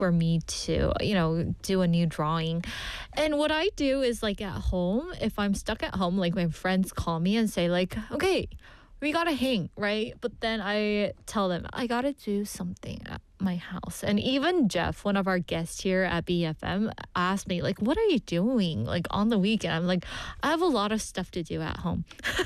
for me to, do a new drawing. And what I do is like at home, if I'm stuck at home, like my friends call me and say like, okay, we gotta hang, right? But then I tell them I gotta do something at my house. And even Jeff, one of our guests here at BFM, asked me like, "What are you doing like on the weekend?" I'm like, "I have a lot of stuff to do at home."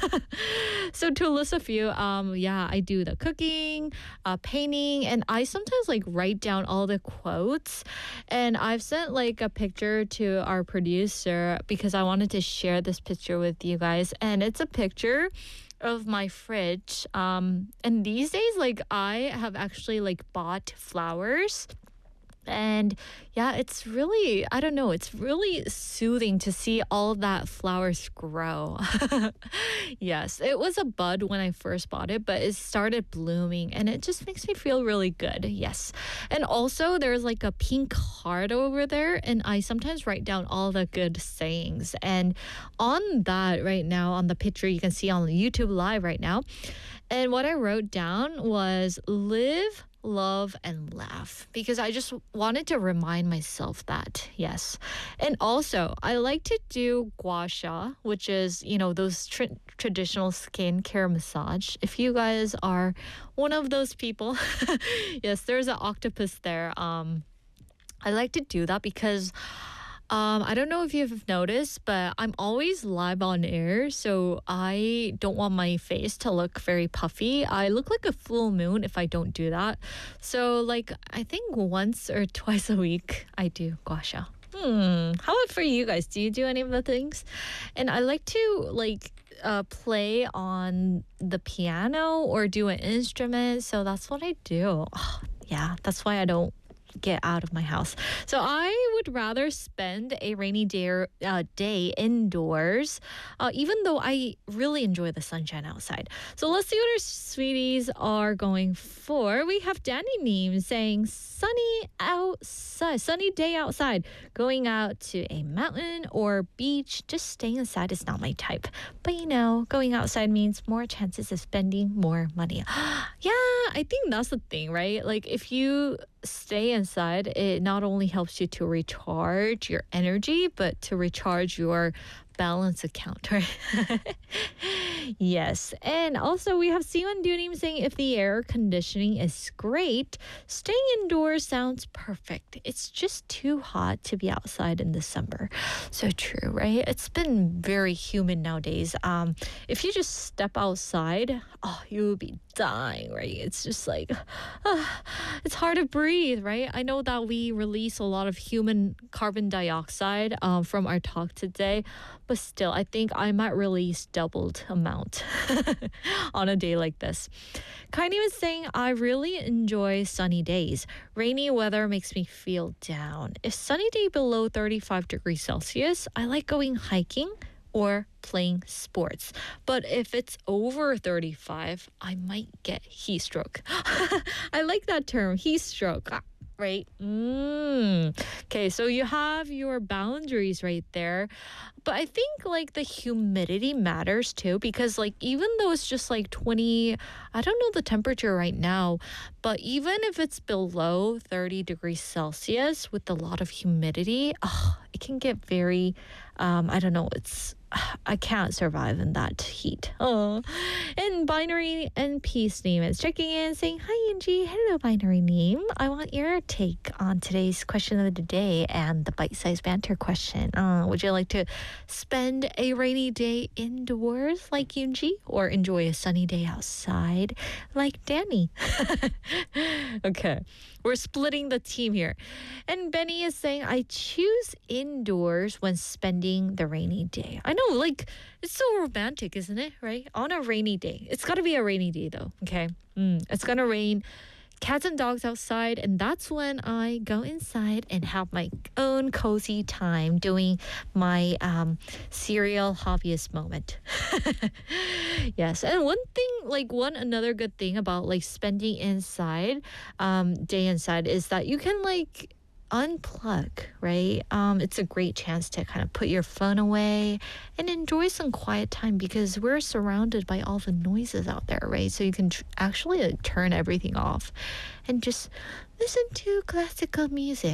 So to list a few, yeah, I do the cooking, painting, and I sometimes like write down all the quotes. And I've sent like a picture to our producer because I wanted to share this picture with you guys. And it's a picture of my fridge. And these days, like I have actually like bought flowers. And yeah, it's really, I don't know, it's really soothing to see all that flowers grow. Yes, it was a bud when I first bought it, but it started blooming and it just makes me feel really good. Yes. And also, there's like a pink heart over there, and I sometimes write down all the good sayings. And on that right now, on the picture you can see on YouTube Live right now, and what I wrote down was live, love, and laugh, because I just wanted to remind myself that. Yes. And also, I like to do gua sha, which is, those traditional skincare massage. If you guys are one of those people, yes, there's an octopus there. I like to do that because I don't know if you've noticed, but I'm always live on air, so I don't want my face to look very puffy. I look like a full moon if I don't do that. So, like, I think once or twice a week, I do gua sha. How about for you guys? Do you do any of the things? And I like to, play on the piano or do an instrument, so that's what I do. Yeah, that's why I don't get out of my house. So I would rather spend a rainy day indoors, even though I really enjoy the sunshine outside. So let's see what our sweeties are going for. We have Danny Neem saying sunny day outside, going out to a mountain or beach. Just staying inside is not my type. But going outside means more chances of spending more money. Yeah, I think that's the thing, right? Like if you stay inside, it not only helps you to recharge your energy, but to recharge your balance account, right? Yes. And also we have Siwan Dunim saying if the air conditioning is great, staying indoors sounds perfect. It's just too hot to be outside in December. So true, right? It's been very humid nowadays. If you just step outside, you will be dying, right? It's just like, it's hard to breathe, right? I know that we release a lot of human carbon dioxide from our talk today, but still, I think I might release doubled amount on a day like this. Kaini was saying, I really enjoy sunny days. Rainy weather makes me feel down. If sunny day below 35 degrees Celsius, I like going hiking or playing sports. But if it's over 35, I might get heat stroke. I like that term, heat stroke. Right? Okay, so you have your boundaries right there. But I think like the humidity matters too, because like even though it's just like 20, I don't know the temperature right now, but even if it's below 30 degrees Celsius with a lot of humidity, it can get very, I don't know, I can't survive in that heat. And Binary and Peace Name is checking in saying, hi Angie, hello Binary Name. I want your take on today's question of the day and the bite-sized banter question. Would you like to spend a rainy day indoors like Yunji or enjoy a sunny day outside like Danny? Okay, we're splitting the team here. And Benny is saying, I choose indoors when spending the rainy day. I know, like, it's so romantic, isn't it? Right? On a rainy day. It's got to be a rainy day, though. Okay? It's going to rain. Cats and dogs outside, and that's when I go inside and have my own cozy time doing my serial hobbyist moment. Yes, and one another good thing about like spending inside, day inside, is that you can like unplug, right? It's a great chance to kind of put your phone away and enjoy some quiet time because we're surrounded by all the noises out there, right? So you can actually like, turn everything off and just listen to classical music.